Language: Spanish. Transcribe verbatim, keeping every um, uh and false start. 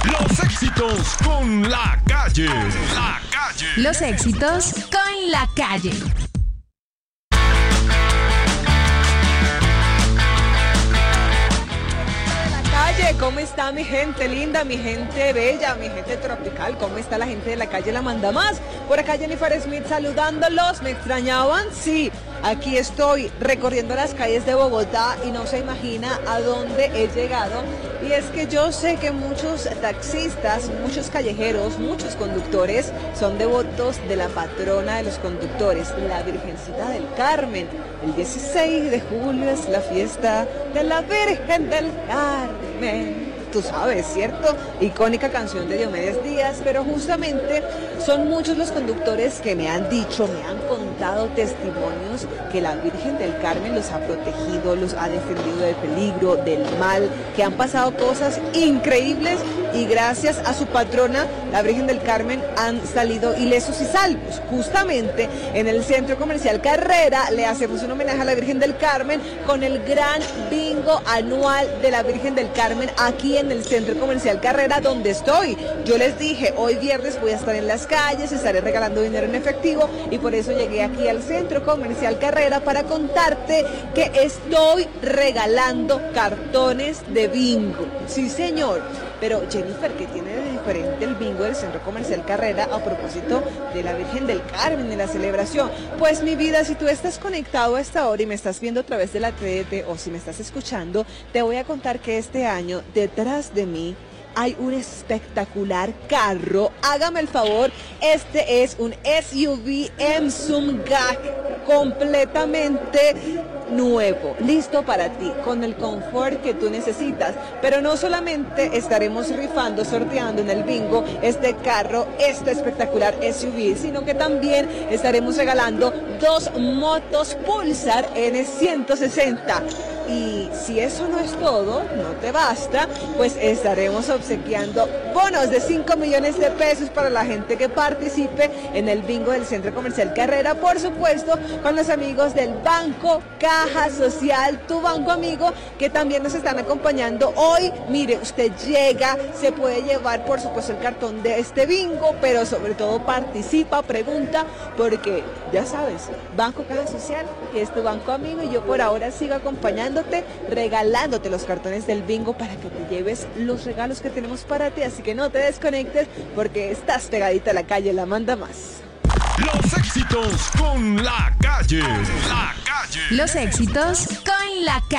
Los éxitos con la calle. La calle. Los éxitos con la calle. ¿Cómo está mi gente linda, mi gente bella, mi gente tropical? ¿Cómo está la gente de la calle La Manda Más? Por acá Jennifer Smith saludándolos. ¿Me extrañaban? Sí, aquí estoy recorriendo las calles de Bogotá y no se imagina a dónde he llegado. Y es que yo sé que muchos taxistas, muchos callejeros, muchos conductores son devotos de la patrona de los conductores, la Virgencita del Carmen. El dieciséis de julio es la fiesta de la Virgen del Carmen. Tú sabes, ¿cierto? Icónica canción de Diomedes Díaz, pero justamente son muchos los conductores que me han dicho, me han contado testimonios que la Virgen del Carmen los ha protegido, los ha defendido del peligro, del mal, que han pasado cosas increíbles y gracias a su patrona, la Virgen del Carmen, han salido ilesos y salvos. Justamente en el Centro Comercial Carrera le hacemos un homenaje a la Virgen del Carmen con el gran bingo anual de la Virgen del Carmen aquí en el Centro Comercial Carrera, donde estoy. Yo les dije, hoy viernes voy a estar en las calles, estaré regalando dinero en efectivo y por eso llegué aquí al Centro Comercial Carrera para contarte que estoy regalando cartones de bingo. Sí, señor. Pero Jennifer, ¿qué tiene de diferente el bingo del Centro Comercial Carrera a propósito de la Virgen del Carmen, de la celebración? Pues mi vida, si tú estás conectado a esta hora y me estás viendo a través de la T V o si me estás escuchando, te voy a contar que este año detrás de mí hay un espectacular carro. Hágame el favor, este es un S U V Emsum G A C completamente nuevo, listo para ti, con el confort que tú necesitas. Pero no solamente estaremos rifando, sorteando en el bingo este carro, este espectacular S U V, sino que también estaremos regalando dos motos Pulsar N ciento sesenta. Y si eso no es todo, no te basta, pues estaremos obsequiando bonos de cinco millones de pesos para la gente que participe en el bingo del Centro Comercial Carrera, por supuesto, con los amigos del Banco Caja Social, tu banco amigo, que también nos están acompañando hoy. Mire, usted llega, se puede llevar, por supuesto, el cartón de este bingo, pero sobre todo participa, pregunta, porque ya sabes, Banco Caja Social, que es tu banco amigo, y yo por ahora sigo acompañando, regalándote los cartones del bingo para que te lleves los regalos que tenemos para ti, así que no te desconectes porque estás pegadita a la calle La Manda Más. Los éxitos con la calle. La calle. Los éxitos con la calle.